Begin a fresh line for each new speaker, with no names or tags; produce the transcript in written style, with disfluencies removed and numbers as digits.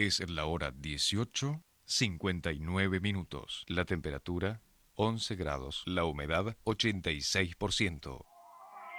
Es la hora 18:59 minutos. La temperatura 11 grados. La humedad 86%.